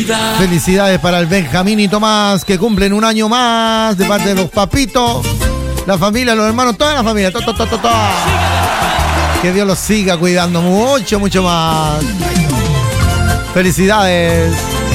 vida. Felicidades para el Benjamín y Tomás, que cumplen un año más de parte de los papitos, la familia, los hermanos, toda la familia. Que Dios los siga cuidando mucho, mucho más. Felicidades.